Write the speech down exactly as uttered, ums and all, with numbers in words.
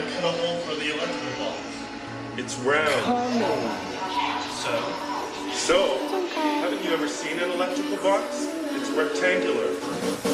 to cut a hole for the electrical box. It's round. So? So, haven't you ever seen an electrical box? It's rectangular.